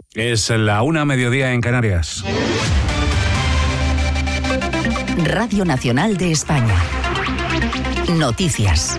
Es la 1:00 en Canarias. Radio Nacional de España. Noticias.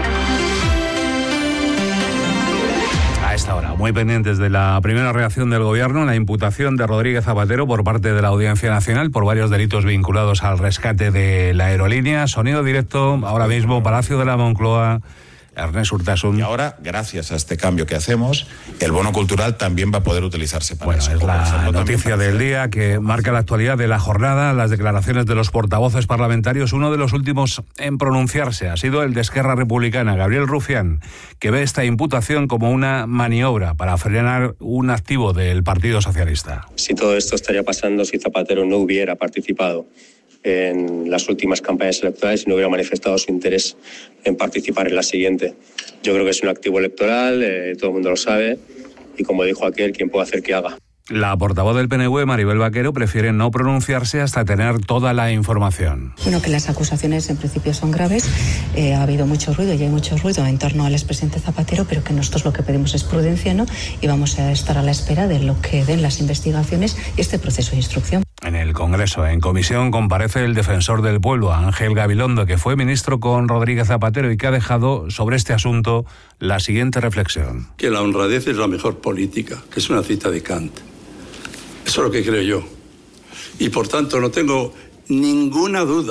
A esta hora, muy pendientes de la primera reacción del Gobierno, la imputación de Rodríguez Zapatero por parte de la Audiencia Nacional por varios delitos vinculados al rescate de la aerolínea. Sonido directo, ahora mismo, Palacio de la Moncloa. Ernest Urtasun. Y ahora, gracias a este cambio que hacemos, el bono cultural también va a poder utilizarse para eso. Es la noticia del día que marca la actualidad de la jornada, las declaraciones de los portavoces parlamentarios. Uno de los últimos en pronunciarse ha sido el de Esquerra Republicana, Gabriel Rufián, que ve esta imputación como una maniobra para frenar un activo del Partido Socialista. Si todo esto estaría pasando si Zapatero no hubiera participado en las últimas campañas electorales y no hubiera manifestado su interés en participar en la siguiente. Yo creo que es un activo electoral, todo el mundo lo sabe, y como dijo aquel, ¿quién puede hacer que haga? La portavoz del PNV, Maribel Vaquero, prefiere no pronunciarse hasta tener toda la información. Bueno, que las acusaciones en principio son graves, ha habido mucho ruido y hay mucho ruido en torno al expresidente Zapatero, pero que nosotros lo que pedimos es prudencia, ¿no? Y vamos a estar a la espera de lo que den las investigaciones y este proceso de instrucción. En el Congreso, en comisión, comparece el defensor del pueblo, Ángel Gabilondo, que fue ministro con Rodríguez Zapatero y que ha dejado sobre este asunto la siguiente reflexión. Que la honradez es la mejor política, que es una cita de Kant. Eso es lo que creo yo. Y por tanto no tengo ninguna duda,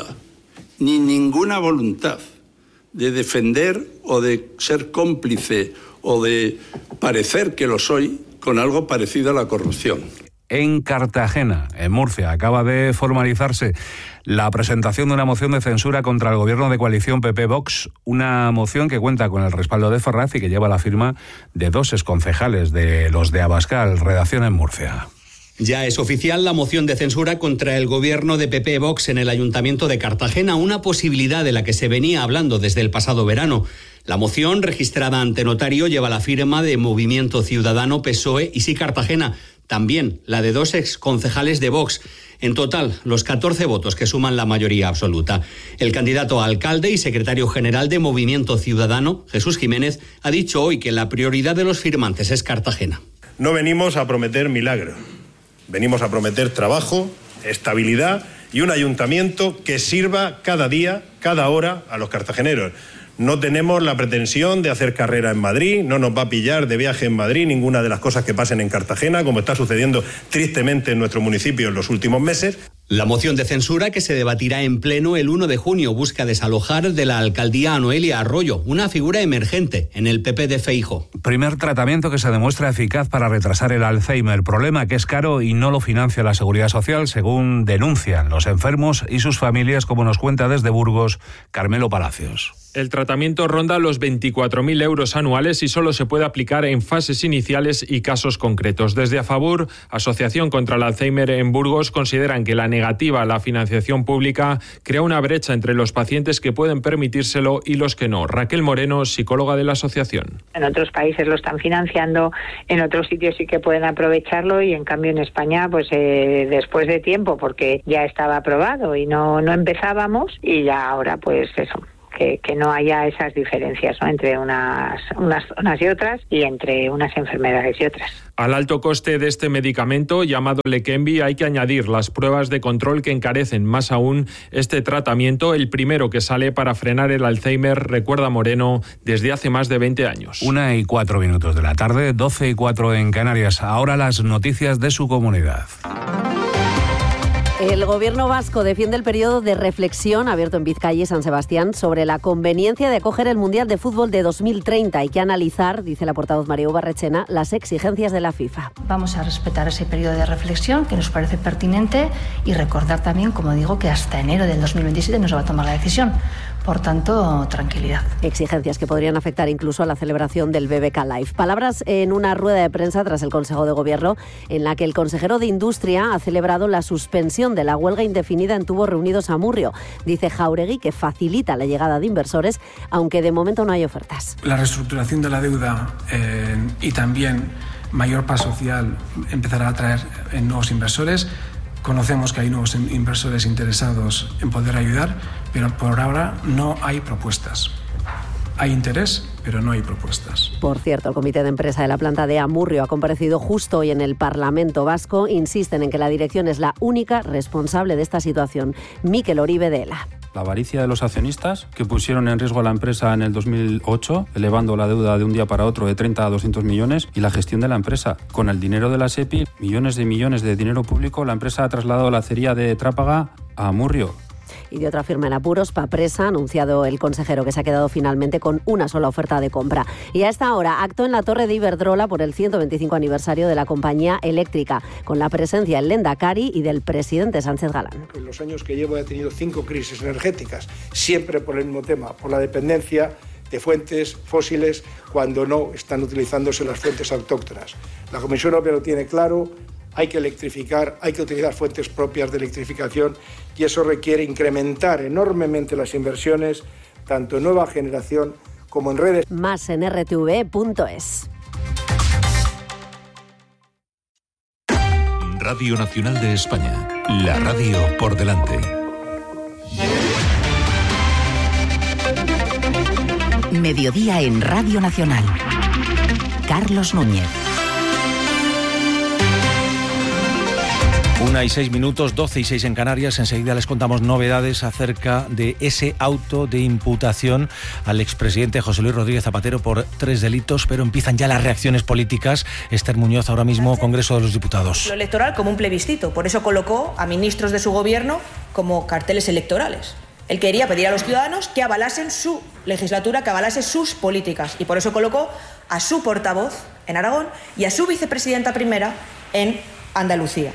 ni ninguna voluntad de defender o de ser cómplice o de parecer que lo soy con algo parecido a la corrupción. En Cartagena, en Murcia, acaba de formalizarse la presentación de una moción de censura contra el gobierno de coalición PP-Vox, una moción que cuenta con el respaldo de Ferraz y que lleva la firma de 2 exconcejales de los de Abascal. Redacción en Murcia. Ya es oficial la moción de censura contra el gobierno de PP-Vox en el Ayuntamiento de Cartagena, una posibilidad de la que se venía hablando desde el pasado verano. La moción, registrada ante notario, lleva la firma de Movimiento Ciudadano, PSOE y Sí Cartagena. También la de 2 exconcejales de Vox. En total, los 14 votos que suman la mayoría absoluta. El candidato a alcalde y secretario general de Movimiento Ciudadano, Jesús Jiménez, ha dicho hoy que la prioridad de los firmantes es Cartagena. No venimos a prometer milagros. Venimos a prometer trabajo, estabilidad y un ayuntamiento que sirva cada día, cada hora a los cartageneros. No tenemos la pretensión de hacer carrera en Madrid, no nos va a pillar de viaje en Madrid ninguna de las cosas que pasen en Cartagena, como está sucediendo tristemente en nuestro municipio en los últimos meses. La moción de censura, que se debatirá en pleno el 1 de junio, busca desalojar de la alcaldía a Noelia Arroyo, una figura emergente en el PP de Feijóo. Primer tratamiento que se demuestra eficaz para retrasar el Alzheimer, problema que es caro y no lo financia la Seguridad Social, según denuncian los enfermos y sus familias, como nos cuenta desde Burgos Carmelo Palacios. El tratamiento ronda los 24.000 euros anuales y solo se puede aplicar en fases iniciales y casos concretos. Desde Afabur, Asociación contra el Alzheimer en Burgos, consideran que la negativa a la financiación pública crea una brecha entre los pacientes que pueden permitírselo y los que no. Raquel Moreno, psicóloga de la asociación. En otros países lo están financiando, en otros sitios sí que pueden aprovecharlo y en cambio en España, pues después de tiempo, porque ya estaba aprobado y no empezábamos y ya ahora pues eso. Que no haya esas diferencias, ¿no?, entre unas zonas y otras y entre unas enfermedades y otras. Al alto coste de este medicamento, llamado Leqembi, hay que añadir las pruebas de control que encarecen más aún este tratamiento, el primero que sale para frenar el Alzheimer, recuerda Moreno, desde hace más de 20 años. 1:04 de la tarde, 12:04 en Canarias. Ahora las noticias de su comunidad. El gobierno vasco defiende el periodo de reflexión abierto en Vizcaya y San Sebastián sobre la conveniencia de acoger el Mundial de Fútbol de 2030. Hay que analizar, dice la portavoz María Barrechena, las exigencias de la FIFA. Vamos a respetar ese periodo de reflexión que nos parece pertinente y recordar también, como digo, que hasta enero del 2027 no se va a tomar la decisión. Por tanto, tranquilidad. Exigencias que podrían afectar incluso a la celebración del BBK Live. Palabras en una rueda de prensa tras el Consejo de Gobierno, en la que el consejero de Industria ha celebrado la suspensión de la huelga indefinida en Tubos Reunidos Amurrio. Dice Jáuregui que facilita la llegada de inversores, aunque de momento no hay ofertas. La reestructuración de la deuda y también mayor paz social empezará a atraer nuevos inversores. Conocemos que hay nuevos inversores interesados en poder ayudar, pero por ahora no hay propuestas. Hay interés, pero no hay propuestas. Por cierto, el comité de empresa de la planta de Amurrio ha comparecido justo hoy en el Parlamento Vasco. Insisten en que la dirección es la única responsable de esta situación. Mikel Oribe de ELA. La avaricia de los accionistas que pusieron en riesgo a la empresa en el 2008, elevando la deuda de un día para otro de 30 a 200 millones, y la gestión de la empresa. Con el dinero de la SEPI, millones de dinero público, la empresa ha trasladado la acería de Trápaga a Amurrio. Y de otra firma en apuros, Papresa, ha anunciado el consejero que se ha quedado finalmente con una sola oferta de compra. Y a esta hora, acto en la Torre de Iberdrola por el 125 aniversario de la compañía eléctrica, con la presencia del Lehendakari y del presidente Sánchez Galán. En los años que llevo he tenido 5 crisis energéticas, siempre por el mismo tema, por la dependencia de fuentes fósiles cuando no están utilizándose las fuentes autóctonas. La Comisión Europea lo tiene claro. Hay que electrificar, hay que utilizar fuentes propias de electrificación y eso requiere incrementar enormemente las inversiones, tanto en nueva generación como en redes. Más en rtv.es. Radio Nacional de España, la radio por delante. Mediodía en Radio Nacional. Carlos Núñez. 1:06, 12:06 en Canarias. Enseguida les contamos novedades acerca de ese auto de imputación al expresidente José Luis Rodríguez Zapatero por 3 delitos, pero empiezan ya las reacciones políticas. Esther Muñoz, ahora mismo Congreso de los Diputados. Lo electoral como un plebiscito, por eso colocó a ministros de su gobierno como carteles electorales. Él quería pedir a los ciudadanos que avalasen su legislatura, que avalase sus políticas, y por eso colocó a su portavoz en Aragón y a su vicepresidenta primera en Andalucía.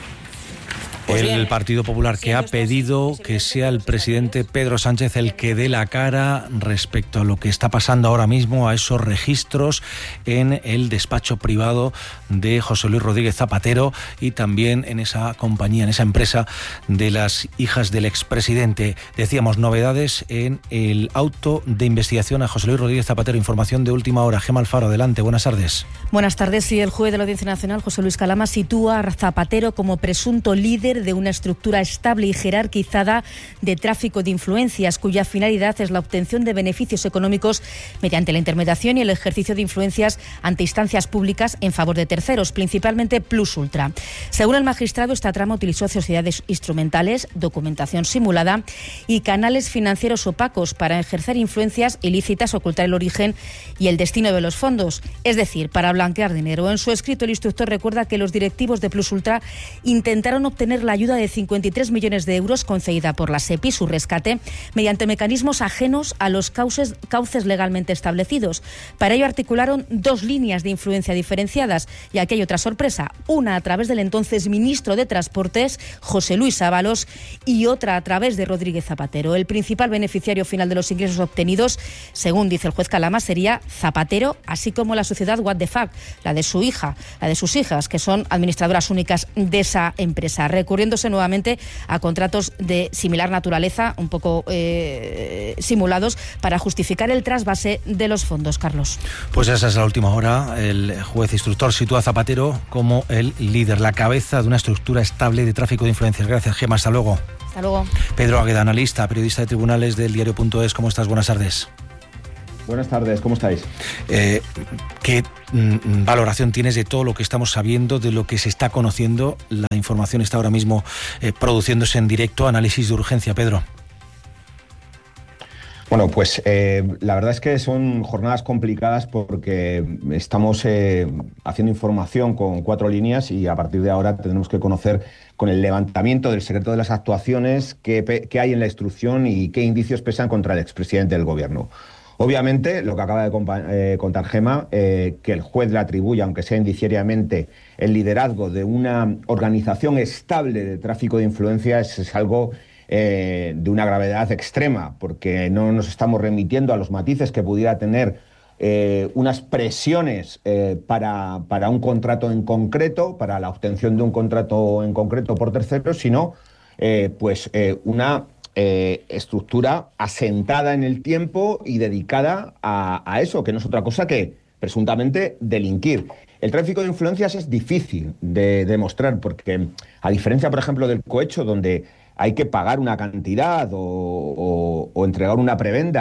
El Partido Popular, que ha pedido que sea el presidente Pedro Sánchez el que dé la cara respecto a lo que está pasando ahora mismo, a esos registros en el despacho privado de José Luis Rodríguez Zapatero y también en esa compañía, en esa empresa de las hijas del expresidente. Decíamos, novedades en el auto de investigación a José Luis Rodríguez Zapatero. Información de última hora. Gemma Alfaro, adelante. Buenas tardes. Buenas tardes. Sí, el juez de la Audiencia Nacional, José Luis Calama, sitúa a Zapatero como presunto líder de una estructura estable y jerarquizada de tráfico de influencias, cuya finalidad es la obtención de beneficios económicos mediante la intermediación y el ejercicio de influencias ante instancias públicas en favor de terceros, principalmente Plus Ultra. Según el magistrado, esta trama utilizó sociedades instrumentales, documentación simulada y canales financieros opacos para ejercer influencias ilícitas, ocultar el origen y el destino de los fondos, es decir, para blanquear dinero. En su escrito, el instructor recuerda que los directivos de Plus Ultra intentaron obtener la ayuda de 53 millones de euros concedida por la SEPI, su rescate, mediante mecanismos ajenos a los cauces legalmente establecidos. Para ello articularon 2 líneas de influencia diferenciadas, y aquí hay otra sorpresa, una a través del entonces ministro de Transportes, José Luis Ábalos, y otra a través de Rodríguez Zapatero. El principal beneficiario final de los ingresos obtenidos, según dice el juez Calama, sería Zapatero, así como la sociedad What the Fuck, la de sus hijas, que son administradoras únicas de esa empresa, recurriéndose nuevamente a contratos de similar naturaleza, un poco simulados, para justificar el trasvase de los fondos. Carlos. Pues esa es la última hora. El juez instructor sitúa a Zapatero como el líder, la cabeza de una estructura estable de tráfico de influencias. Gracias, Gemma. Hasta luego. Hasta luego. Pedro Águeda, analista, periodista de tribunales del diario.es. ¿Cómo estás? Buenas tardes. Buenas tardes, ¿cómo estáis? ¿Qué valoración tienes de todo lo que estamos sabiendo, de lo que se está conociendo? La información está ahora mismo produciéndose en directo. Análisis de urgencia, Pedro. Bueno, pues la verdad es que son jornadas complicadas porque estamos haciendo información con 4 líneas y a partir de ahora tenemos que conocer con el levantamiento del secreto de las actuaciones qué hay en la instrucción y qué indicios pesan contra el expresidente del Gobierno. Obviamente, lo que acaba de contar Gemma, que el juez le atribuye, aunque sea indiciariamente, el liderazgo de una organización estable de tráfico de influencias es algo de una gravedad extrema, porque no nos estamos remitiendo a los matices que pudiera tener unas presiones para un contrato en concreto, para la obtención de un contrato en concreto por terceros, sino una estructura asentada en el tiempo y dedicada a eso, que no es otra cosa que presuntamente delinquir. El tráfico de influencias es difícil de demostrar porque, a diferencia, por ejemplo, del cohecho, donde hay que pagar una cantidad o entregar una prebenda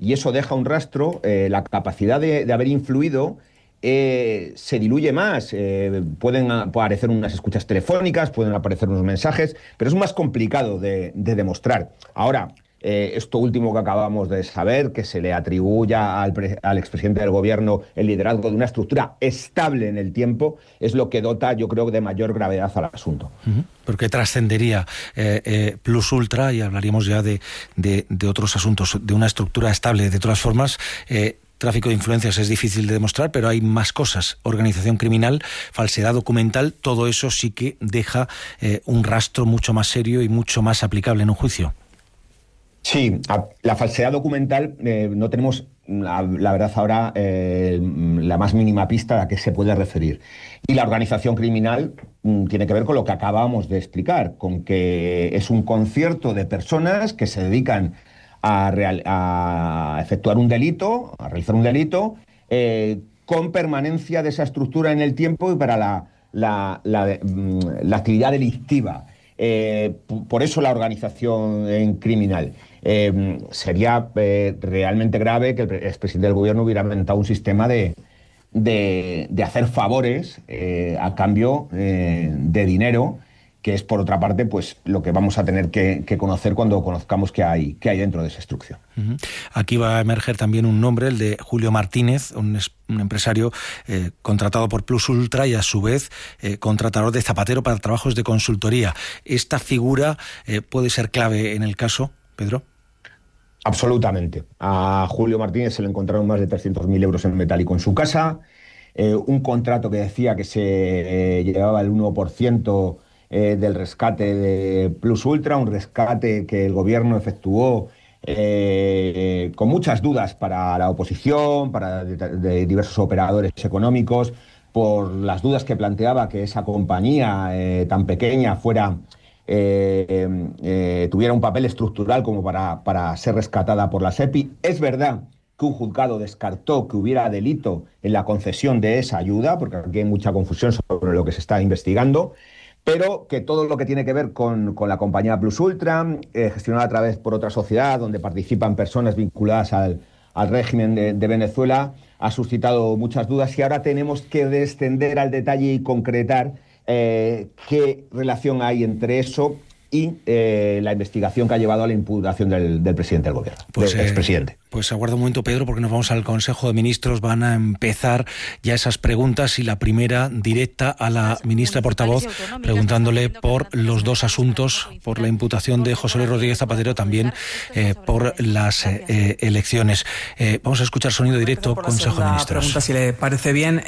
y eso deja un rastro, la capacidad de haber influido se diluye más. Pueden aparecer unas escuchas telefónicas, pueden aparecer unos mensajes, pero es más complicado de demostrar. Ahora, esto último que acabamos de saber, que se le atribuya al expresidente del gobierno el liderazgo de una estructura estable en el tiempo, es lo que dota, yo creo, de mayor gravedad al asunto. Porque trascendería Plus Ultra, y hablaríamos ya de otros asuntos, de una estructura estable. De todas formas, tráfico de influencias es difícil de demostrar, pero hay más cosas. Organización criminal, falsedad documental, todo eso sí que deja un rastro mucho más serio y mucho más aplicable en un juicio. Sí, la falsedad documental no tenemos, la verdad ahora, la más mínima pista a qué se puede referir. Y la organización criminal tiene que ver con lo que acabamos de explicar, con que es un concierto de personas que se dedican a efectuar un delito, a realizar un delito, con permanencia de esa estructura en el tiempo y para la actividad delictiva. Por eso la organización criminal. Sería realmente grave que el expresidente del gobierno hubiera inventado un sistema de hacer favores a cambio de dinero, que es, por otra parte, pues lo que vamos a tener que conocer cuando conozcamos qué hay dentro de esa instrucción. Aquí va a emerger también un nombre, el de Julio Martínez, un empresario contratado por Plus Ultra y, a su vez, contratador de Zapatero para trabajos de consultoría. ¿Esta figura puede ser clave en el caso, Pedro? Absolutamente. A Julio Martínez se le encontraron más de 300.000 euros en metálico en su casa, un contrato que decía que se llevaba el 1% del rescate de Plus Ultra, un rescate que el gobierno efectuó con muchas dudas para la oposición, para de diversos operadores económicos, por las dudas que planteaba que esa compañía tan pequeña tuviera un papel estructural como para ser rescatada por la SEPI. Es verdad que un juzgado descartó que hubiera delito en la concesión de esa ayuda, porque aquí hay mucha confusión sobre lo que se está investigando, pero que todo lo que tiene que ver con la compañía Plus Ultra, gestionada por otra sociedad donde participan personas vinculadas al régimen de Venezuela, ha suscitado muchas dudas, y ahora tenemos que descender al detalle y concretar qué relación hay entre eso y la investigación que ha llevado a la imputación del presidente del gobierno, del expresidente. Pues aguarda un momento, Pedro, porque nos vamos al Consejo de Ministros. Van a empezar ya esas preguntas, y la primera directa a la ministra portavoz, preguntándole por los dos asuntos, por la imputación de José Luis Rodríguez Zapatero, también por las elecciones. Vamos a escuchar sonido directo, Consejo de Ministros. Pregunta, si le parece bien.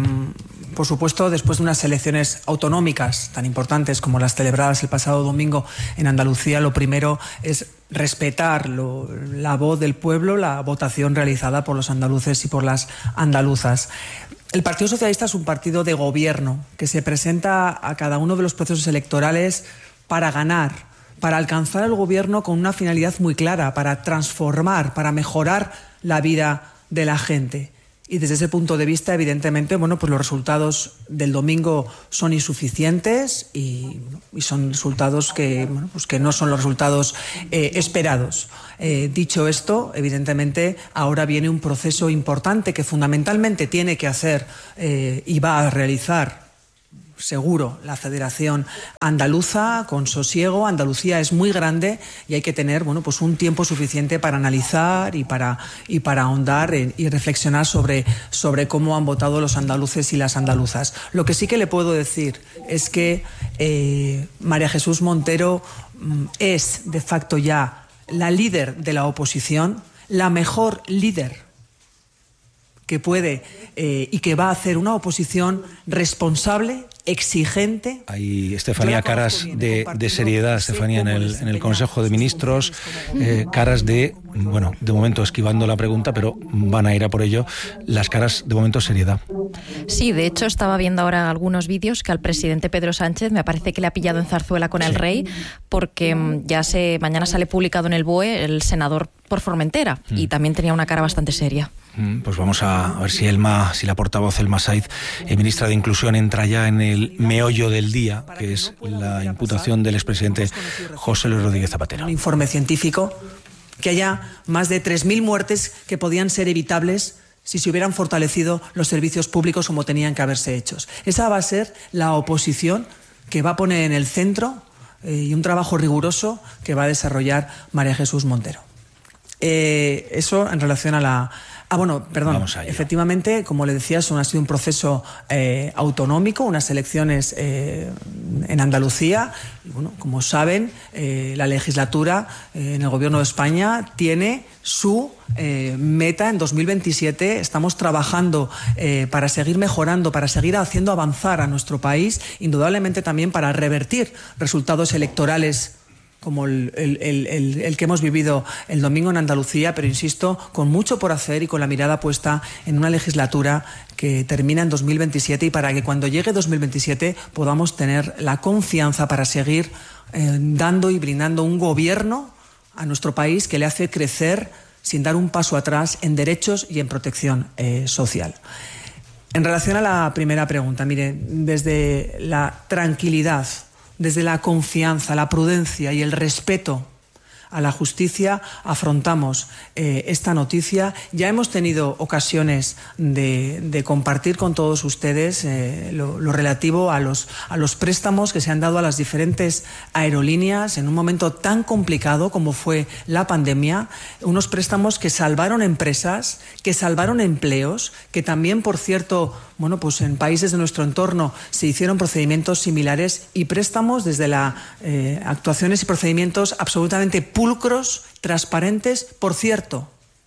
Por supuesto, después de unas elecciones autonómicas tan importantes como las celebradas el pasado domingo en Andalucía, lo primero es respetar la voz del pueblo, la votación realizada por los andaluces y por las andaluzas. El Partido Socialista es un partido de gobierno que se presenta a cada uno de los procesos electorales para ganar, para alcanzar el gobierno con una finalidad muy clara, para transformar, para mejorar la vida de la gente. Y desde ese punto de vista, evidentemente, pues los resultados del domingo son insuficientes y son resultados que no son los resultados esperados. Dicho esto, evidentemente, ahora viene un proceso importante que fundamentalmente tiene que hacer y va a realizar, seguro, la Federación Andaluza con sosiego. Andalucía es muy grande y hay que tener un tiempo suficiente para analizar y para ahondar y reflexionar sobre cómo han votado los andaluces y las andaluzas. Lo que sí que le puedo decir es que María Jesús Montero es de facto ya la líder de la oposición, la mejor líder que puede y que va a hacer una oposición responsable, exigente. Hay, Estefanía, caras de seriedad, Estefanía, en el Consejo de Ministros, caras de momento esquivando la pregunta, pero van a ir a por ello, las caras de momento seriedad. Sí, de hecho estaba viendo ahora algunos vídeos que al presidente Pedro Sánchez me parece que le ha pillado en zarzuela con el rey, porque mañana sale publicado en el BOE el senador por Formentera, y también tenía una cara bastante seria. Pues vamos a ver si la portavoz Elma Saiz, ministra de Inclusión, entra ya en el meollo del día, que es la imputación del expresidente José Luis Rodríguez Zapatero. Un informe científico que haya más de 3.000 muertes que podían ser evitables si se hubieran fortalecido los servicios públicos como tenían que haberse hecho. Esa va a ser la oposición que va a poner en el centro y un trabajo riguroso que va a desarrollar María Jesús Montero. Eso en relación a la... Efectivamente, como le decía, ha sido un proceso autonómico, unas elecciones en Andalucía. Y bueno, como saben, la legislatura en el Gobierno de España tiene su meta en 2027. Estamos trabajando para seguir mejorando, para seguir haciendo avanzar a nuestro país, indudablemente también para revertir resultados electorales como el que hemos vivido el domingo en Andalucía, pero insisto, con mucho por hacer y con la mirada puesta en una legislatura que termina en 2027 y para que cuando llegue 2027 podamos tener la confianza para seguir dando y brindando un gobierno a nuestro país que le hace crecer sin dar un paso atrás en derechos y en protección social. En relación a la primera pregunta, mire, desde la tranquilidad, desde la confianza, la prudencia y el respeto a la justicia afrontamos esta noticia. Ya hemos tenido ocasiones de compartir con todos ustedes lo relativo a los préstamos que se han dado a las diferentes aerolíneas en un momento tan complicado como fue la pandemia, unos préstamos que salvaron empresas, que salvaron empleos, que también, por cierto, bueno, pues en países de nuestro entorno se hicieron procedimientos similares y préstamos desde actuaciones y procedimientos absolutamente pulcros, transparentes, por cierto,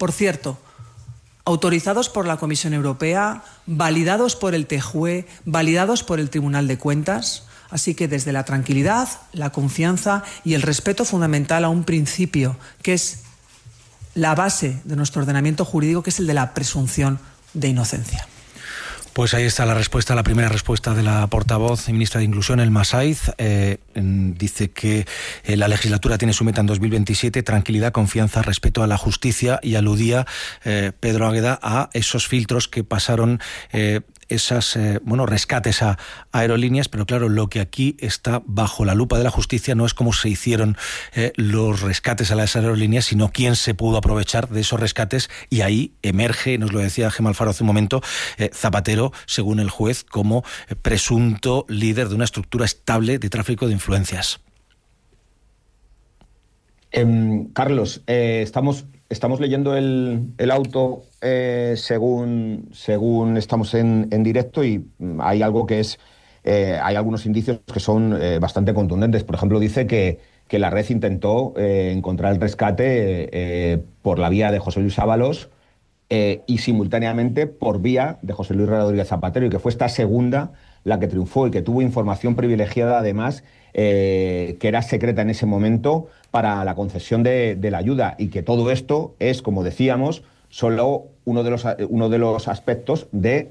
autorizados por la Comisión Europea, validados por el TJUE, validados por el Tribunal de Cuentas. Así que desde la tranquilidad, la confianza y el respeto fundamental a un principio que es la base de nuestro ordenamiento jurídico, que es el de la presunción de inocencia. Pues ahí está la respuesta, la primera respuesta de la portavoz y ministra de Inclusión, Elma Saiz. Dice que la legislatura tiene su meta en 2027, tranquilidad, confianza, respeto a la justicia, y aludía Pedro Águeda a esos filtros que pasaron esas rescates a aerolíneas, pero claro, lo que aquí está bajo la lupa de la justicia no es cómo se hicieron los rescates a las aerolíneas, sino quién se pudo aprovechar de esos rescates, y ahí emerge, nos lo decía Gemma Alfaro hace un momento, Zapatero, según el juez, como presunto líder de una estructura estable de tráfico de influencias. Carlos, estamos leyendo el auto según estamos en directo, y hay algo que es hay algunos indicios que son bastante contundentes. Por ejemplo, dice que la red intentó encontrar el rescate por la vía de José Luis Ábalos y simultáneamente por vía de José Luis Rodríguez Zapatero, y que fue esta segunda la que triunfó y que tuvo información privilegiada, además, que era secreta en ese momento para la concesión de la ayuda, y que todo esto es, como decíamos, solo uno de los aspectos de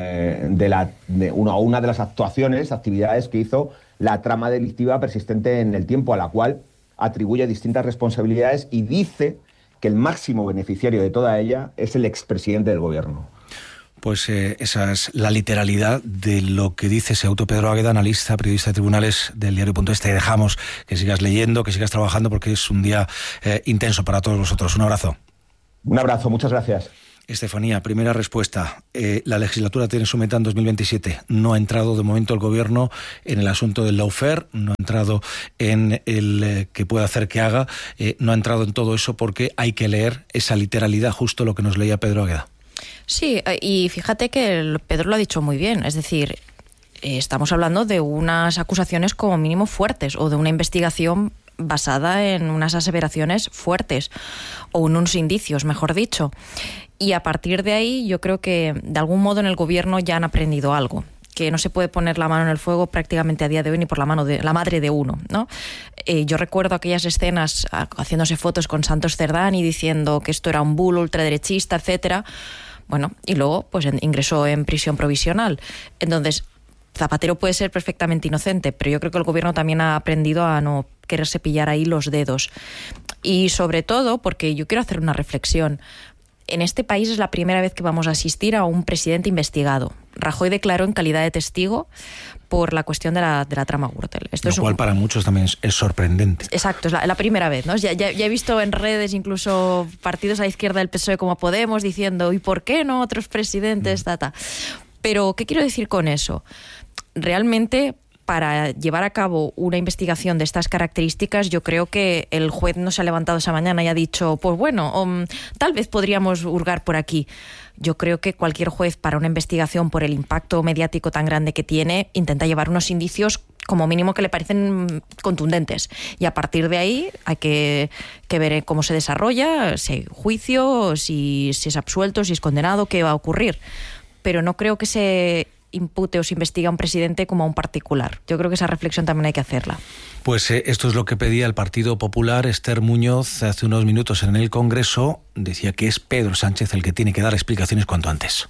una de las actividades que hizo la trama delictiva persistente en el tiempo, a la cual atribuye distintas responsabilidades, y dice que el máximo beneficiario de toda ella es el expresidente del gobierno. Pues esa es la literalidad de lo que dice ese auto. Pedro Águeda, analista, periodista de tribunales del diario.es. Te dejamos que sigas leyendo, que sigas trabajando, porque es un día intenso para todos vosotros. Un abrazo. Un abrazo, muchas gracias. Estefanía, primera respuesta. La legislatura tiene su meta en 2027. No ha entrado de momento el gobierno en el asunto del lawfare, no ha entrado en el que puede hacer que haga, no ha entrado en todo eso porque hay que leer esa literalidad, justo lo que nos leía Pedro Águeda. Sí, y fíjate que Pedro lo ha dicho muy bien, es decir, estamos hablando de unas acusaciones como mínimo fuertes, o de una investigación basada en unas aseveraciones fuertes, o en unos indicios, mejor dicho. Y a partir de ahí yo creo que de algún modo en el gobierno ya han aprendido algo, que no se puede poner la mano en el fuego prácticamente a día de hoy ni por la mano de la madre de uno, ¿no? Yo recuerdo aquellas escenas haciéndose fotos con Santos Cerdán y diciendo que esto era un bulo ultraderechista, etcétera. Bueno, y luego pues ingresó en prisión provisional. Entonces, Zapatero puede ser perfectamente inocente, pero yo creo que el gobierno también ha aprendido a no quererse pillar ahí los dedos. Y sobre todo porque yo quiero hacer una reflexión. en este país es la primera vez que vamos a asistir a un presidente investigado. Rajoy declaró en calidad de testigo por la cuestión de la trama Gürtel. Lo cual para muchos también es sorprendente. Exacto, es la primera vez, ¿no? Ya he visto en redes incluso partidos a la izquierda del PSOE como Podemos diciendo ¿y por qué no otros presidentes? Pero, ¿qué quiero decir con eso? Realmente, para llevar a cabo una investigación de estas características, yo creo que el juez no se ha levantado esa mañana y ha dicho, pues bueno, tal vez podríamos hurgar por aquí. Yo creo que cualquier juez para una investigación por el impacto mediático tan grande que tiene, intenta llevar unos indicios como mínimo que le parecen contundentes. Y a partir de ahí hay que ver cómo se desarrolla, si hay juicio, si es absuelto, si es condenado, qué va a ocurrir. Pero no creo que se impute o se investigue a un presidente como a un particular. Yo creo que esa reflexión también hay que hacerla. Pues esto es lo que pedía el Partido Popular. Esther Muñoz hace unos minutos en el Congreso decía que es Pedro Sánchez el que tiene que dar explicaciones cuanto antes.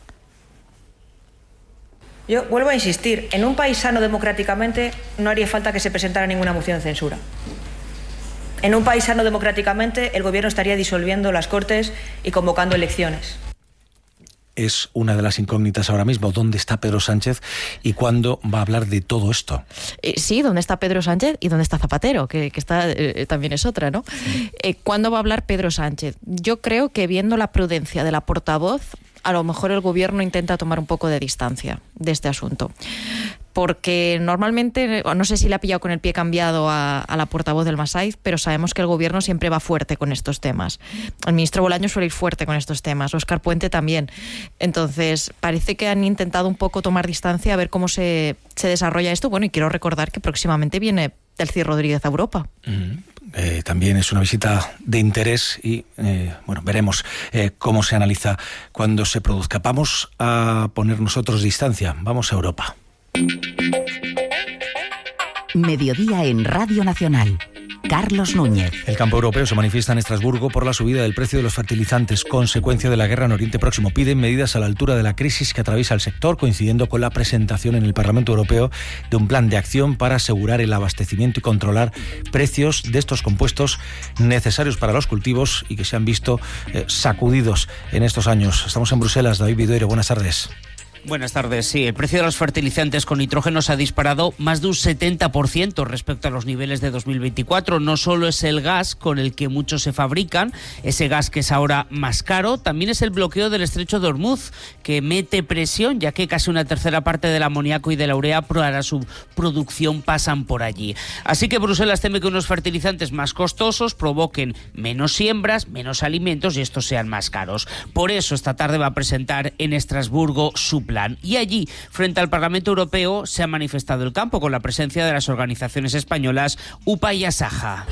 Yo vuelvo a insistir, en un país sano democráticamente no haría falta que se presentara ninguna moción de censura. En un país sano democráticamente el Gobierno estaría disolviendo las Cortes y convocando elecciones. Es una de las incógnitas ahora mismo. ¿Dónde está Pedro Sánchez y cuándo va a hablar de todo esto? Sí, ¿dónde está Pedro Sánchez y dónde está Zapatero? Que está, también es otra, ¿no? ¿Cuándo va a hablar Pedro Sánchez? Yo creo que viendo la prudencia de la portavoz, a lo mejor el Gobierno intenta tomar un poco de distancia de este asunto. Porque normalmente, no sé si le ha pillado con el pie cambiado a la portavoz del Masaiz, pero sabemos que el Gobierno siempre va fuerte con estos temas. El ministro Bolaños suele ir fuerte con estos temas, Óscar Puente también. Entonces, parece que han intentado un poco tomar distancia a ver cómo se desarrolla esto. Bueno, y quiero recordar que próximamente viene Delcy Rodríguez a Europa. También es una visita de interés y bueno, veremos cómo se analiza cuando se produzca. Vamos a poner nosotros distancia, vamos a Europa. Mediodía en Radio Nacional. Carlos Núñez. El campo europeo se manifiesta en Estrasburgo por la subida del precio de los fertilizantes, consecuencia de la guerra en Oriente Próximo. Piden medidas a la altura de la crisis que atraviesa el sector, coincidiendo con la presentación en el Parlamento Europeo de un plan de acción para asegurar el abastecimiento y controlar precios de estos compuestos necesarios para los cultivos y que se han visto sacudidos en estos años. Estamos en Bruselas. David Vidoiro, buenas tardes. Buenas tardes. Sí, el precio de los fertilizantes con nitrógeno se ha disparado más de un 70% respecto a los niveles de 2024. No solo es el gas con el que muchos se fabrican, ese gas que es ahora más caro, también es el bloqueo del estrecho de Hormuz, que mete presión, ya que casi una tercera parte del amoníaco y de la urea para su producción pasan por allí. Así que Bruselas teme que unos fertilizantes más costosos provoquen menos siembras, menos alimentos y estos sean más caros. Por eso esta tarde va a presentar en Estrasburgo su plan. Y allí, frente al Parlamento Europeo, se ha manifestado el campo con la presencia de las organizaciones españolas UPA y Asaja.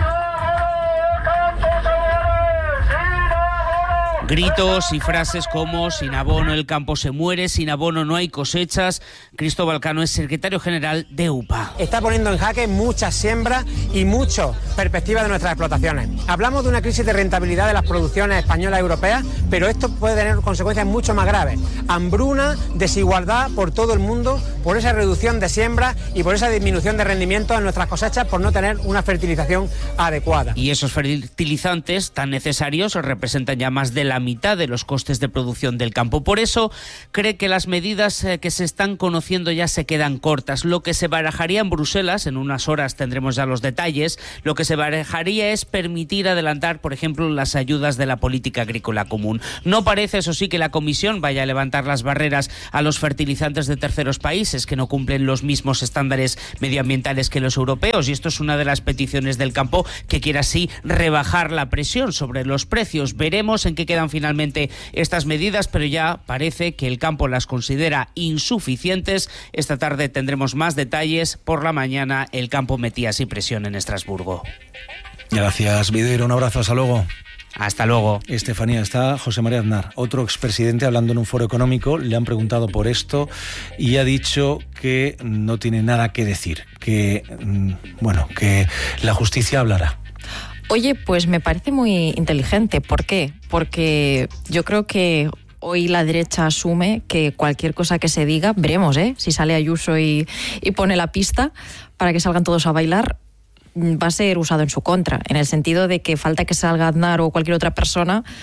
Gritos y frases como sin abono el campo se muere, sin abono no hay cosechas. Cristóbal Cano es secretario general de UPA. Está poniendo en jaque muchas siembras y muchas perspectivas de nuestras explotaciones. Hablamos de una crisis de rentabilidad de las producciones españolas y europeas, pero esto puede tener consecuencias mucho más graves. Hambruna, desigualdad por todo el mundo, por esa reducción de siembras y por esa disminución de rendimiento en nuestras cosechas por no tener una fertilización adecuada. Y esos fertilizantes tan necesarios representan ya más de la mitad de los costes de producción del campo. Por eso cree que las medidas que se están conociendo ya se quedan cortas. Lo que se barajaría en Bruselas, en unas horas tendremos ya los detalles, lo que se barajaría es permitir adelantar, por ejemplo, las ayudas de la política agrícola común. No parece, eso sí, que la Comisión vaya a levantar las barreras a los fertilizantes de terceros países que no cumplen los mismos estándares medioambientales que los europeos, y esto es una de las peticiones del campo, que quiere así rebajar la presión sobre los precios. Veremos en qué quedan finalmente estas medidas, pero ya parece que el campo las considera insuficientes. Esta tarde tendremos más detalles. Por la mañana el campo metía así presión en Estrasburgo. Gracias, Vidoiro. Un abrazo. Hasta luego. Hasta luego. Estefanía, está José María Aznar, otro expresidente, hablando en un foro económico. Le han preguntado por esto y ha dicho que no tiene nada que decir, que que la justicia hablará. Oye, pues me parece muy inteligente. ¿Por qué? Porque yo creo que hoy la derecha asume que cualquier cosa que se diga, veremos, si sale Ayuso y pone la pista para que salgan todos a bailar, va a ser usado en su contra, en el sentido de que falta que salga Aznar o cualquier otra persona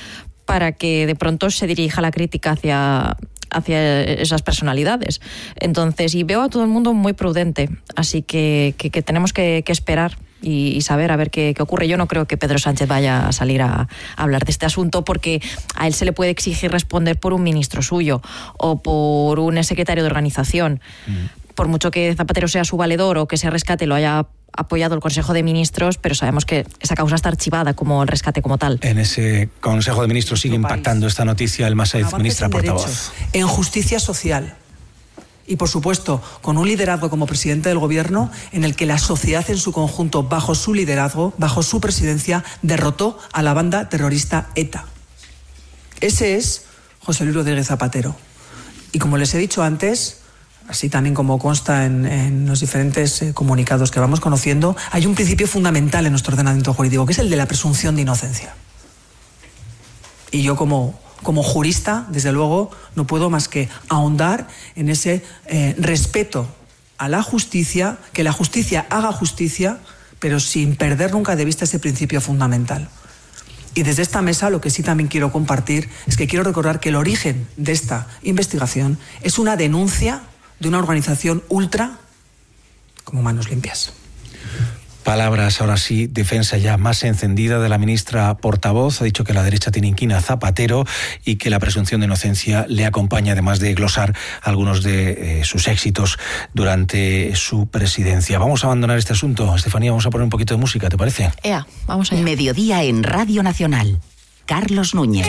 para que de pronto se dirija la crítica hacia esas personalidades. Entonces, y veo a todo el mundo muy prudente, así que tenemos que esperar y saber a ver qué ocurre. Yo no creo que Pedro Sánchez vaya a salir a hablar de este asunto, porque a él se le puede exigir responder por un ministro suyo o por un secretario de organización. Por mucho que Zapatero sea su valedor o que ese rescate lo haya apoyado el Consejo de Ministros, pero sabemos que esa causa está archivada como el rescate como tal. En ese Consejo de Ministros sigue impactando esta noticia. Elma Saiz, ministra portavoz. En justicia social. Y, por supuesto, con un liderazgo como presidente del Gobierno en el que la sociedad en su conjunto, bajo su liderazgo, bajo su presidencia, derrotó a la banda terrorista ETA. Ese es José Luis Rodríguez Zapatero. Y como les he dicho antes, así también como consta en los diferentes comunicados que vamos conociendo, hay un principio fundamental en nuestro ordenamiento jurídico, que es el de la presunción de inocencia. Y yo como jurista, desde luego, no puedo más que ahondar en ese respeto a la justicia, que la justicia haga justicia, pero sin perder nunca de vista ese principio fundamental. Y desde esta mesa lo que sí también quiero compartir es que quiero recordar que el origen de esta investigación es una denuncia de una organización ultra como Manos Limpias. Palabras, ahora sí, defensa ya más encendida de la ministra portavoz. Ha dicho que la derecha tiene inquina a Zapatero y que la presunción de inocencia le acompaña, además de glosar algunos de sus éxitos durante su presidencia. Vamos a abandonar este asunto. Estefanía, vamos a poner un poquito de música, ¿te parece? Vamos allá. Mediodía en Radio Nacional. Carlos Núñez.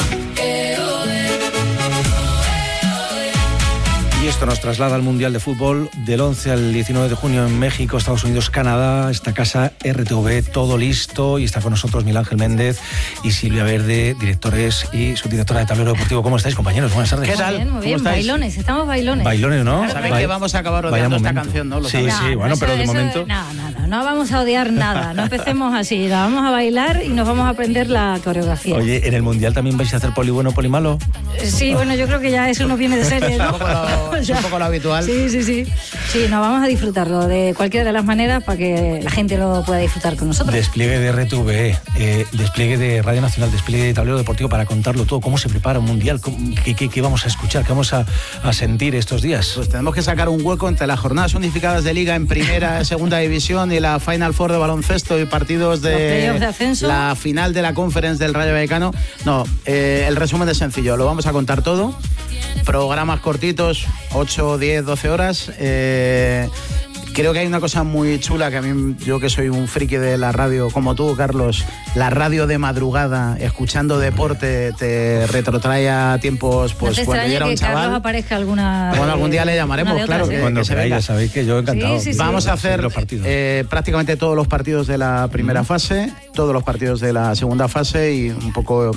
Y esto nos traslada al Mundial de Fútbol del 11 al 19 de junio en México, Estados Unidos, Canadá. Esta casa RTV, todo listo. Y está con nosotros Miguel Ángel Méndez y Silvia Verde, directores y subdirectora de Tablero Deportivo. ¿Cómo estáis, compañeros? Buenas tardes. ¿Qué tal? Muy bien, bailones, estamos bailones. Bailones, ¿no? Claro, sabéis que vamos a acabar odiando esta canción, ¿no? Sí, bueno, pero de momento... No vamos a odiar nada, no empecemos así. La vamos a bailar y nos vamos a aprender la coreografía. Oye, ¿en el Mundial también vais a hacer poli bueno, poli malo? Sí, bueno, yo creo que ya eso nos viene de serie, ¿no? Es un poco lo habitual. Sí, nos vamos a disfrutarlo de cualquiera de las maneras para que la gente lo pueda disfrutar con nosotros. Despliegue de RTVE, despliegue de Radio Nacional, despliegue de Tablero Deportivo para contarlo todo. ¿Cómo se prepara un Mundial? ¿Qué vamos a escuchar? ¿Qué vamos a sentir estos días? Pues tenemos que sacar un hueco entre las jornadas unificadas de Liga en Primera, Segunda División y la Final Four de baloncesto y partidos de la final de la Conference del Rayo Vallecano. No, el resumen es sencillo. Lo vamos a contar todo. Programas cortitos, 8, 10, 12 horas. Creo que hay una cosa muy chula que a mí, yo que soy un friki de la radio, como tú, Carlos, la radio de madrugada, escuchando deporte, te retrotrae a tiempos, pues, cuando yo era un chaval. Carlos aparezca alguna... Bueno, algún día le llamaremos, claro. Cuando queráis, ya sabéis que yo encantado. Sí. Vamos a hacer prácticamente todos los partidos de la primera fase, todos los partidos de la segunda fase y un poco,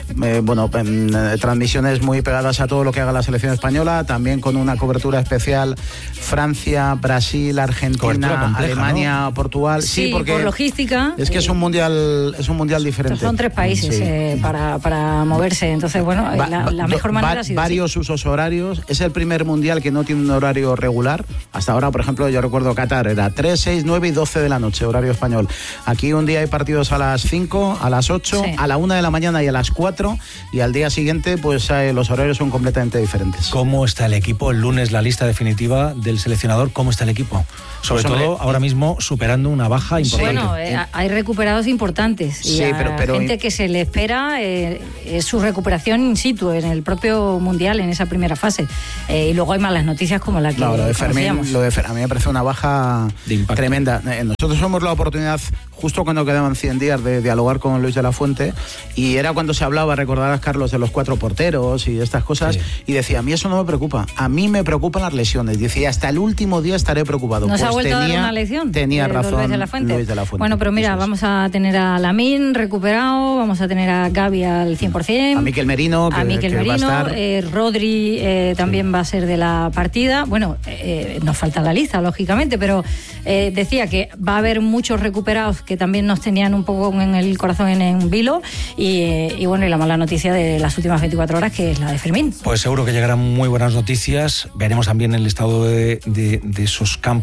transmisiones muy pegadas a todo lo que haga la selección española, también con una cobertura especial Francia, Brasil, Argentina, Alemania, ¿no? Portugal. Sí, porque por logística. Es que es un mundial diferente. Son 3 países para moverse. Entonces, bueno, la mejor manera ha sido varios usos horarios. Es el primer mundial que no tiene un horario regular. Hasta ahora, por ejemplo, yo recuerdo Qatar, era 3, 6, 9 y 12 de la noche, horario español. Aquí un día hay partidos a las 5, a las 8, a la 1 de la mañana y a las 4. Y al día siguiente, pues los horarios son completamente diferentes. ¿Cómo está el equipo? El lunes la lista definitiva del seleccionador. ¿Cómo está el equipo? Sobre todo ahora mismo superando una baja importante. Bueno, hay recuperados importantes y pero gente que se le espera es su recuperación in situ en el propio Mundial, en esa primera fase. Y luego hay malas noticias como la que lo de Fermín, a mí me parece una baja tremenda. Nosotros tuvimos la oportunidad, justo cuando quedaban 100 días, de dialogar con Luis de la Fuente, y era cuando se hablaba, recordarás, Carlos, de los 4 porteros y estas cosas, y decía, a mí eso no me preocupa, a mí me preocupan las lesiones. Decía, hasta el último día estaré preocupado. ¿Nos ha vuelto a dar una lección? Tenía razón Luis de la Fuente. Luis de la Fuente. Bueno, pero mira, vamos a tener a Lamine recuperado, vamos a tener a Gavi al 100%. A Mikel Merino, que va a estar. Rodri también va a ser de la partida. Bueno, nos falta la lista, lógicamente, pero decía que va a haber muchos recuperados que también nos tenían un poco en el corazón en vilo y bueno, y la mala noticia de las últimas 24 horas, que es la de Fermín. Pues seguro que llegarán muy buenas noticias. Veremos también el estado de esos campos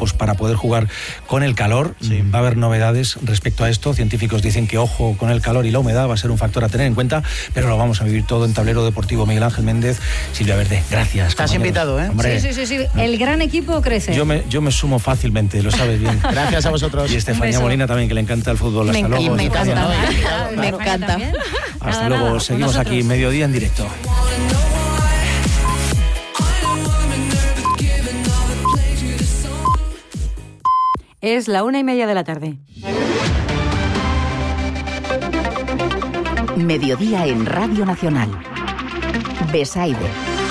campos para poder jugar con el calor. Va a haber novedades respecto a esto. Científicos dicen que ojo con el calor y la humedad va a ser un factor a tener en cuenta, pero lo vamos a vivir todo en Tablero Deportivo. Miguel Ángel Méndez, Silvia Verde, gracias. Estás invitado, ¿eh? Hombre, sí. El gran equipo crece. Yo me sumo fácilmente, lo sabes bien. Gracias a vosotros. Y Estefanía Molina también, que le encanta el fútbol. Hasta luego. Me encanta. Hasta luego. Seguimos aquí, Mediodía en directo. Es la 1:30 de la tarde. Mediodía en Radio Nacional. Besaide.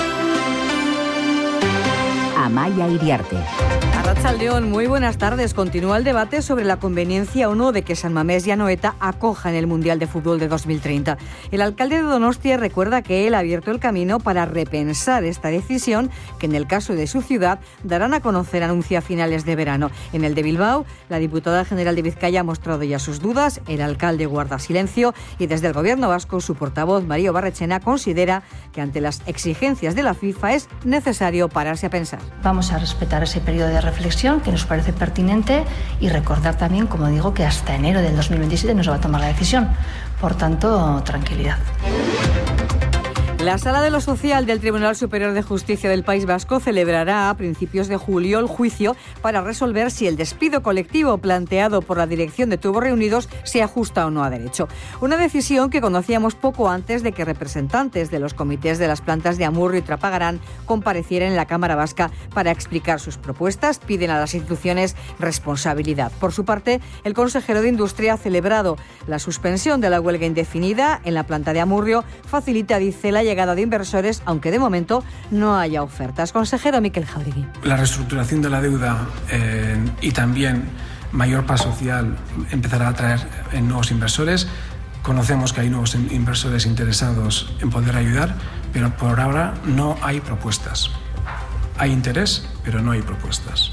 Amaya Iriarte. Arratsaldeón, muy buenas tardes. Continúa el debate sobre la conveniencia o no de que San Mamés y Anoeta acojan el Mundial de Fútbol de 2030. El alcalde de Donostia recuerda que él ha abierto el camino para repensar esta decisión, que en el caso de su ciudad darán a conocer, anuncia a finales de verano. En el de Bilbao, la diputada general de Vizcaya ha mostrado ya sus dudas, el alcalde guarda silencio y desde el gobierno vasco su portavoz, Mario Barrechena, considera que ante las exigencias de la FIFA es necesario pararse a pensar. Vamos a respetar ese periodo de reflexión que nos parece pertinente y recordar también, como digo, que hasta enero del 2027 no se va a tomar la decisión. Por tanto, tranquilidad. La Sala de lo Social del Tribunal Superior de Justicia del País Vasco celebrará a principios de julio el juicio para resolver si el despido colectivo planteado por la dirección de Tubos Reunidos se ajusta o no a derecho. Una decisión que conocíamos poco antes de que representantes de los comités de las plantas de Amurrio y Trapagarán comparecieran en la Cámara Vasca para explicar sus propuestas. Piden a las instituciones responsabilidad. Por su parte, el consejero de Industria ha celebrado la suspensión de la huelga indefinida en la planta de Amurrio. Facilita, dice, la llegada de inversores, aunque de momento no haya ofertas. Consejero Miquel Jauregui. La reestructuración de la deuda y también mayor paz social empezará a atraer nuevos inversores. Conocemos que hay nuevos inversores interesados en poder ayudar, pero por ahora no hay propuestas. Hay interés, pero no hay propuestas.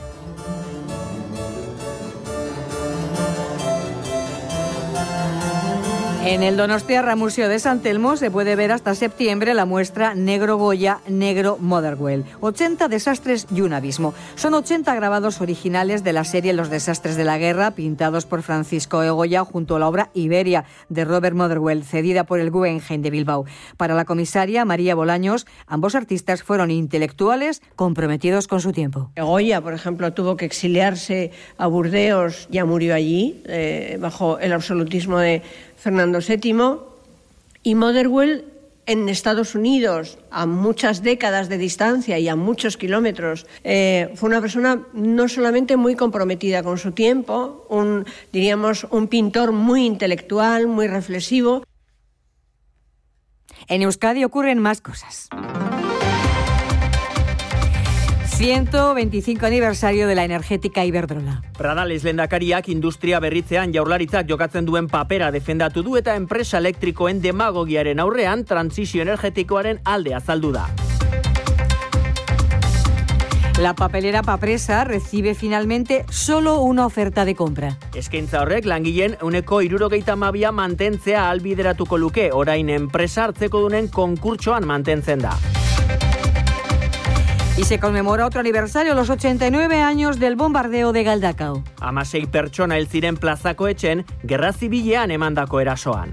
En el Donostiarra Museo de San Telmo se puede ver hasta septiembre la muestra Negro Goya, Negro Motherwell. 80 desastres y un abismo. Son 80 grabados originales de la serie Los desastres de la guerra, pintados por Francisco Egoya junto a la obra Iberia de Robert Motherwell, cedida por el Guggenheim de Bilbao. Para la comisaria María Bolaños, ambos artistas fueron intelectuales comprometidos con su tiempo. Egoya, por ejemplo, tuvo que exiliarse a Burdeos, ya murió allí, bajo el absolutismo de Fernando VII, y Motherwell en Estados Unidos, a muchas décadas de distancia y a muchos kilómetros. Fue una persona no solamente muy comprometida con su tiempo, un pintor muy intelectual, muy reflexivo. En Euskadi ocurren más cosas. 125 aniversario de la energética Iberdrola. Pradales lehendakariak industria berritzean jaurlaritzak jokatzen duen papera defendatu du eta enpresa elektrikoen demagogiaren aurrean transizio energetikoaren alde azaldu da. La papelera Papresa recibe finalmente solo una oferta de compra. Eskaintza horrek langileen 72 mantentzea ahalbideratuko luke, orain enpresa hartzekodunen konkurtsoan mantentzen da. Y se conmemora otro aniversario, los 89 años del bombardeo de Galdakao. 16 pertsona hil ziren plazako etxen, gerra zibilean emandako erasoan.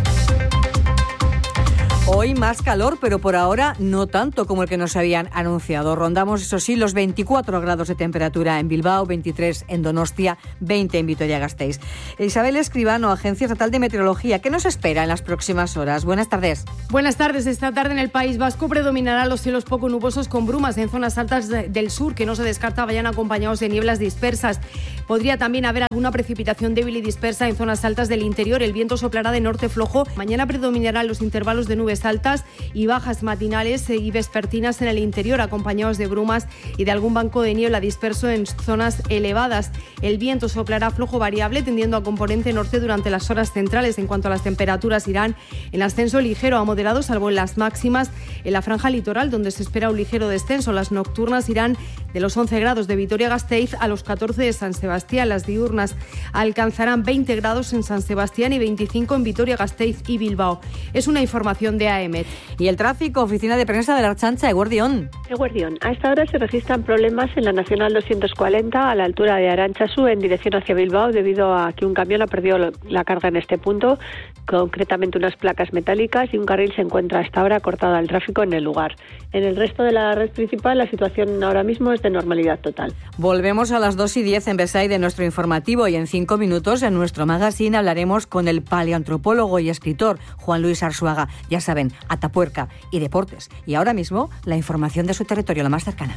Hoy más calor, pero por ahora no tanto como el que nos habían anunciado. Rondamos, eso sí, los 24 grados de temperatura en Bilbao, 23 en Donostia, 20 en Vitoria-Gasteiz. Isabel Escribano, Agencia Estatal de Meteorología, ¿qué nos espera en las próximas horas? Buenas tardes. Buenas tardes. Esta tarde en el País Vasco predominarán los cielos poco nubosos con brumas en zonas altas del sur, que no se descarta vayan acompañados de nieblas dispersas. Podría también haber alguna precipitación débil y dispersa en zonas altas del interior. El viento soplará de norte flojo. Mañana predominarán los intervalos de nubes altas y bajas matinales y vespertinas en el interior, acompañados de brumas y de algún banco de niebla disperso en zonas elevadas. El viento soplará flojo variable, tendiendo a componente norte durante las horas centrales. En cuanto a las temperaturas, irán en ascenso ligero a moderado, salvo en las máximas en la franja litoral, donde se espera un ligero descenso. Las nocturnas irán de los 11 grados de Vitoria-Gasteiz a los 14 de San Sebastián. Las diurnas alcanzarán 20 grados en San Sebastián y 25 en Vitoria-Gasteiz y Bilbao. Es una información de AEMET. Y el tráfico, oficina de prensa de la Ertzaintza, Eguerdión. Eguerdión, a esta hora se registran problemas en la Nacional 240 a la altura de Arantzazu en dirección hacia Bilbao debido a que un camión ha perdido la carga en este punto, concretamente unas placas metálicas, y un carril se encuentra hasta ahora cortado al tráfico en el lugar. En el resto de la red principal la situación ahora mismo es de normalidad total. Volvemos a las 2:10 en Versailles de nuestro informativo y en 5 minutos en nuestro magazine hablaremos con el paleoantropólogo y escritor Juan Luis Arzuaga. Ya saben, Atapuerca y deportes. Y ahora mismo la información de su territorio, la más cercana.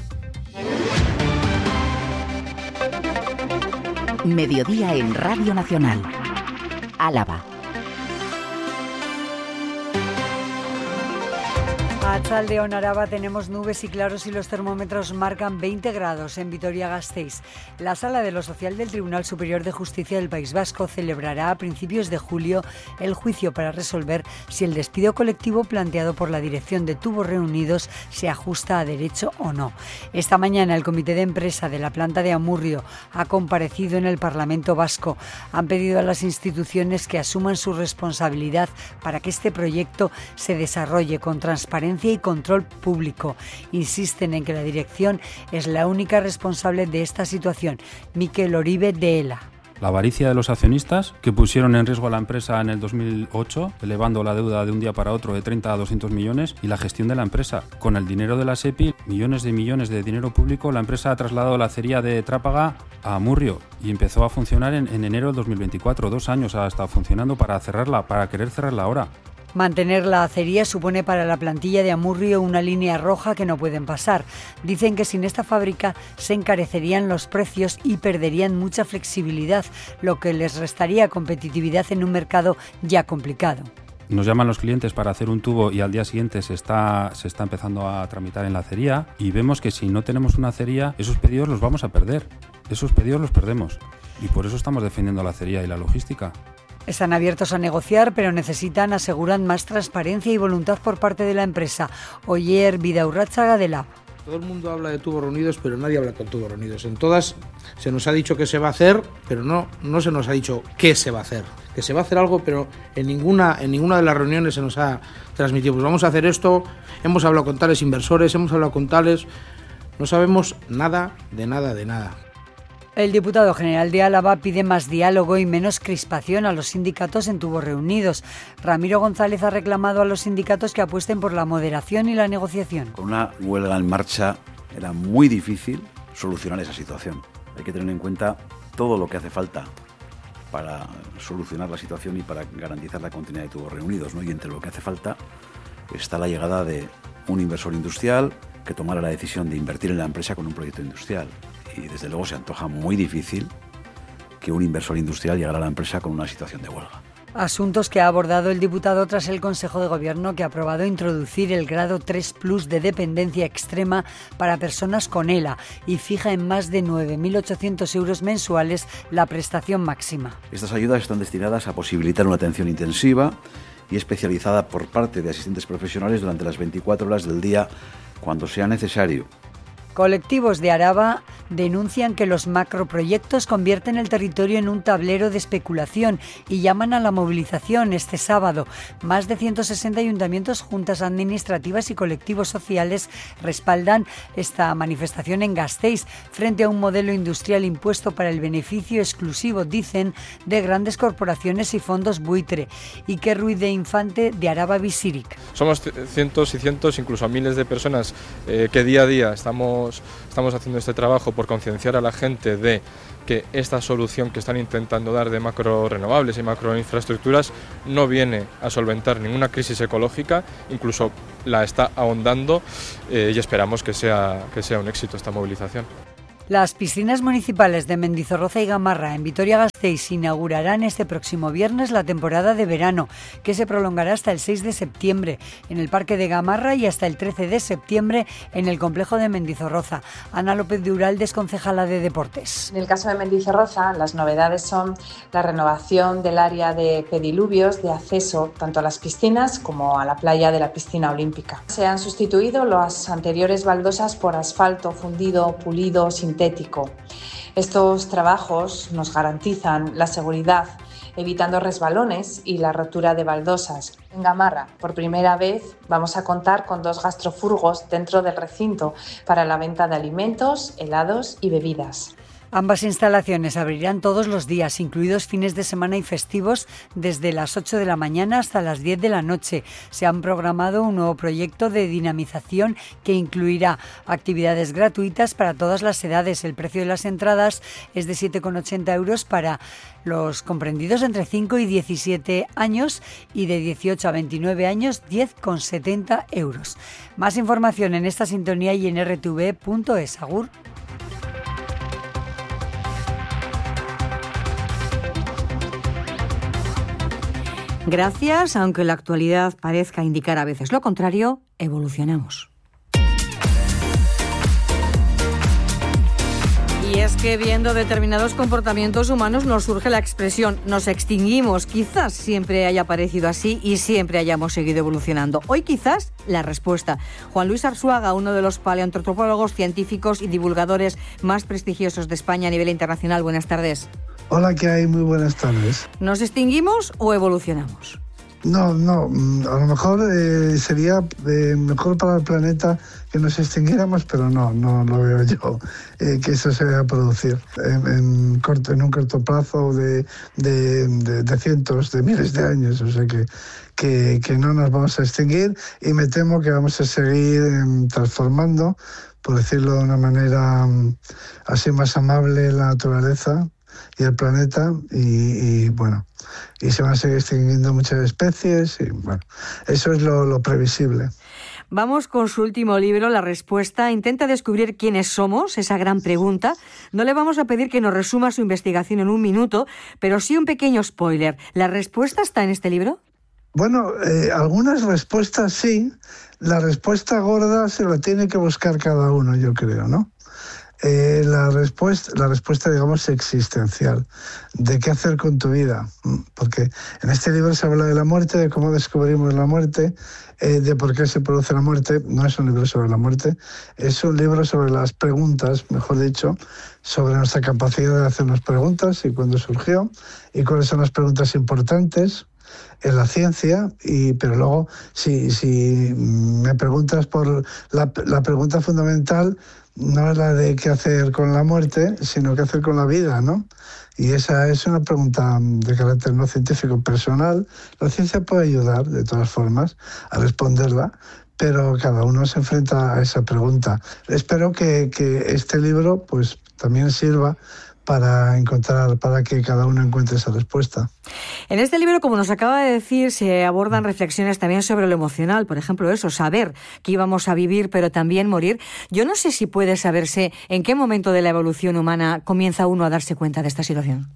Mediodía en Radio Nacional. Álava. A Chaldeón, Araba, tenemos nubes y claros y los termómetros marcan 20 grados en Vitoria-Gasteiz. La Sala de lo Social del Tribunal Superior de Justicia del País Vasco celebrará a principios de julio el juicio para resolver si el despido colectivo planteado por la dirección de Tubos Reunidos se ajusta a derecho o no. Esta mañana el Comité de Empresa de la planta de Amurrio ha comparecido en el Parlamento Vasco. Han pedido a las instituciones que asuman su responsabilidad para que este proyecto se desarrolle con transparencia y control público. Insisten en que la dirección es la única responsable de esta situación. Miquel Oribe, de ELA. La avaricia de los accionistas que pusieron en riesgo a la empresa en el 2008, elevando la deuda de un día para otro de 30 a 200 millones, y la gestión de la empresa. Con el dinero de la SEPI, millones de dinero público, la empresa ha trasladado la acería de Trápaga a Amurrio y empezó a funcionar en enero del 2024. 2 años ha estado funcionando para querer cerrarla ahora. Mantener la acería supone para la plantilla de Amurrio una línea roja que no pueden pasar. Dicen que sin esta fábrica se encarecerían los precios y perderían mucha flexibilidad, lo que les restaría competitividad en un mercado ya complicado. Nos llaman los clientes para hacer un tubo y al día siguiente se está empezando a tramitar en la acería, y vemos que si no tenemos una acería, esos pedidos los vamos a perder. Esos pedidos los perdemos. Y por eso estamos defendiendo la acería y la logística. Están abiertos a negociar, pero necesitan, aseguran, más transparencia y voluntad por parte de la empresa. Oyer Bidaurratzaga, de LAB. Todo el mundo habla de Tubos Reunidos, pero nadie habla con Tubos Reunidos. En todas se nos ha dicho que se va a hacer, pero no se nos ha dicho qué se va a hacer. Que se va a hacer algo, pero en ninguna de las reuniones se nos ha transmitido. Pues vamos a hacer esto, hemos hablado con tales inversores, hemos hablado con tales... No sabemos nada de nada. El diputado general de Álava pide más diálogo y menos crispación a los sindicatos en Tubos Reunidos. Ramiro González ha reclamado a los sindicatos que apuesten por la moderación y la negociación. Con una huelga en marcha era muy difícil solucionar esa situación. Hay que tener en cuenta todo lo que hace falta para solucionar la situación y para garantizar la continuidad de Tubos Reunidos, ¿no? Y entre lo que hace falta está la llegada de un inversor industrial que tomara la decisión de invertir en la empresa con un proyecto industrial. Y desde luego se antoja muy difícil que un inversor industrial llegara a la empresa con una situación de huelga. Asuntos que ha abordado el diputado tras el Consejo de Gobierno, que ha aprobado introducir el grado 3+ de dependencia extrema para personas con ELA y fija en más de 9.800 euros mensuales la prestación máxima. Estas ayudas están destinadas a posibilitar una atención intensiva y especializada por parte de asistentes profesionales durante las 24 horas del día cuando sea necesario. Colectivos de Araba denuncian que los macroproyectos convierten el territorio en un tablero de especulación y llaman a la movilización este sábado. Más de 160 ayuntamientos, juntas administrativas y colectivos sociales respaldan esta manifestación en Gasteiz frente a un modelo industrial impuesto para el beneficio exclusivo, dicen, de grandes corporaciones y fondos buitre. Iker Ruiz de Infante, de Araba Bizirik. Somos cientos y cientos, incluso miles de personas que día a día estamos haciendo este trabajo por concienciar a la gente de que esta solución que están intentando dar de macro renovables y macro infraestructuras no viene a solventar ninguna crisis ecológica, incluso la está ahondando, y esperamos que sea un éxito esta movilización. Las piscinas municipales de Mendizorroza y Gamarra en Vitoria-Gasteiz inaugurarán este próximo viernes la temporada de verano, que se prolongará hasta el 6 de septiembre en el Parque de Gamarra y hasta el 13 de septiembre en el complejo de Mendizorroza. Ana López de Uralde es concejala de Deportes. En el caso de Mendizorroza, las novedades son la renovación del área de pediluvios de acceso tanto a las piscinas como a la playa de la piscina olímpica. Se han sustituido las anteriores baldosas por asfalto fundido, pulido, sintético. Estos trabajos nos garantizan la seguridad, evitando resbalones y la rotura de baldosas. En Gamarra, por primera vez, vamos a contar con 2 gastrofurgos dentro del recinto para la venta de alimentos, helados y bebidas. Ambas instalaciones abrirán todos los días, incluidos fines de semana y festivos, desde las 8 de la mañana hasta las 10 de la noche. Se han programado un nuevo proyecto de dinamización que incluirá actividades gratuitas para todas las edades. El precio de las entradas es de 7,80 euros para los comprendidos entre 5 y 17 años y de 18 a 29 años 10,70 euros. Más información en esta sintonía y en rtv.es. Agur. Gracias, aunque la actualidad parezca indicar a veces lo contrario, evolucionamos. Y es que viendo determinados comportamientos humanos nos surge la expresión nos extinguimos. Quizás siempre haya parecido así y siempre hayamos seguido evolucionando. Hoy quizás la respuesta. Juan Luis Arzuaga, uno de los paleoantropólogos científicos y divulgadores más prestigiosos de España a nivel internacional. Buenas tardes. Hola, ¿qué hay? Muy buenas tardes. ¿Nos extinguimos o evolucionamos? No, a lo mejor sería mejor para el planeta que nos extinguiéramos, pero no lo veo yo que eso se vaya a producir en un corto plazo de cientos de miles de años. O sea que no nos vamos a extinguir y me temo que vamos a seguir transformando, por decirlo de una manera así más amable, la naturaleza y el planeta y se van a seguir extinguiendo muchas especies y bueno, eso es lo previsible. Vamos con su último libro, La Respuesta. Intenta descubrir quiénes somos, esa gran pregunta. No le vamos a pedir que nos resuma su investigación en un minuto, pero sí un pequeño spoiler. ¿La respuesta está en este libro? Bueno, algunas respuestas sí. La respuesta gorda se la tiene que buscar cada uno, yo creo, ¿no? La respuesta, digamos, existencial, de qué hacer con tu vida, porque en este libro se habla de la muerte, de cómo descubrimos la muerte, de por qué se produce la muerte. No es un libro sobre la muerte, es un libro sobre las preguntas, mejor dicho, sobre nuestra capacidad de hacernos preguntas y cuándo surgió, y cuáles son las preguntas importantes en la ciencia, pero luego si me preguntas por la pregunta fundamental, no es la de qué hacer con la muerte, sino qué hacer con la vida, ¿no? Y esa es una pregunta de carácter no científico, personal. La ciencia puede ayudar, de todas formas, a responderla, pero cada uno se enfrenta a esa pregunta. Espero que este libro pues también sirva para que cada uno encuentre esa respuesta. En este libro, como nos acaba de decir, se abordan reflexiones también sobre lo emocional, por ejemplo, eso, saber que íbamos a vivir, pero también morir. Yo no sé si puede saberse en qué momento de la evolución humana comienza uno a darse cuenta de esta situación.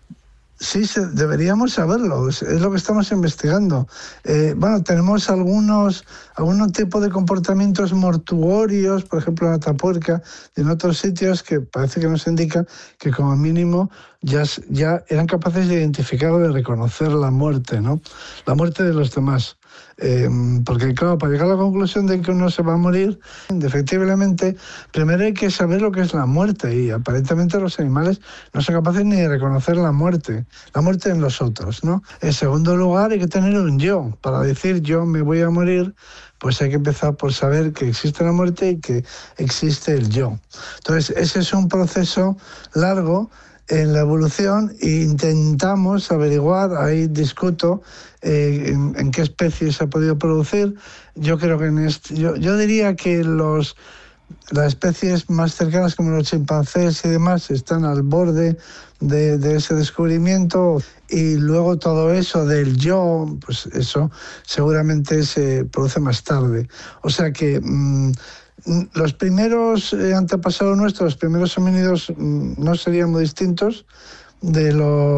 Sí, deberíamos saberlo, es lo que estamos investigando. Tenemos algún tipo de comportamientos mortuorios, por ejemplo en Atapuerca y en otros sitios que parece que nos indican que como mínimo ya eran capaces de identificar o de reconocer la muerte, ¿no? La muerte de los demás. Porque claro, para llegar a la conclusión de que uno se va a morir, indefectiblemente, primero hay que saber lo que es la muerte, y aparentemente los animales no son capaces ni de reconocer la muerte en los otros, ¿no? En segundo lugar, hay que tener un yo. Para decir yo me voy a morir, pues hay que empezar por saber que existe la muerte y que existe el yo. Entonces, ese es un proceso largo en la evolución e intentamos averiguar, ahí discuto en qué especie se ha podido producir. Yo creo que yo diría que las especies más cercanas como los chimpancés y demás están al borde de ese descubrimiento, y luego todo eso del yo, pues eso seguramente se produce más tarde. O sea que los primeros antepasados nuestros, los primeros homínidos no serían muy distintos de los